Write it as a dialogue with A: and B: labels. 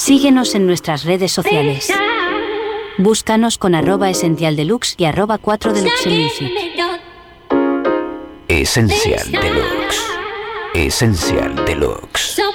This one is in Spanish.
A: Síguenos en nuestras redes sociales. Búscanos con @esencialdeluxe y @4deluxemusic.
B: Esencial Deluxe. Esencial Deluxe.